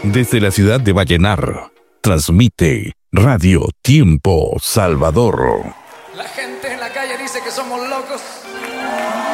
Desde la ciudad de Vallenar, transmite Radio Tiempo Salvador. La gente en la calle dice que somos locos.